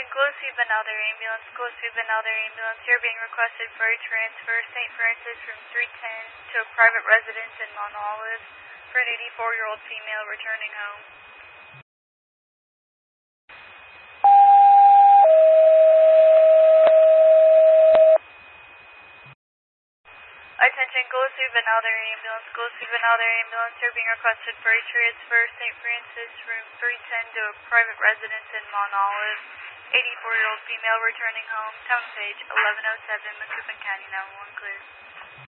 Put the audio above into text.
Glossy Benalder Ambulance, Glossy Benalder Ambulance. You're being requested for a transfer St. Francis from 310 to a private residence in Mount Olive for an 84-year-old female returning home. Attention, Glossy Benalder Ambulance, Glossy Benalder Ambulance. You're being requested for a transfer St. Francis room 310 to a private residence in Mount Olive. 84-year-old female returning home. Town page 1107, Macoupin County 911 clear.